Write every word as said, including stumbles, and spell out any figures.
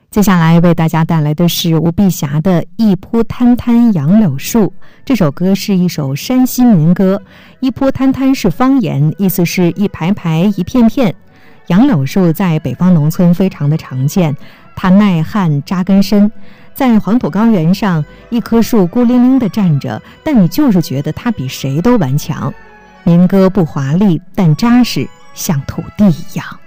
接下来为大家带来的是吴碧霞的《一坡摊摊杨柳树》。这首歌是一首山西民歌，一坡摊摊是方言，意思是一排排一片片。杨柳树在北方农村非常的常见，它耐旱扎根深，在黄土高原上，一棵树孤零零地站着，但你就是觉得它比谁都顽强。民歌不华丽，但扎实，像土地一样。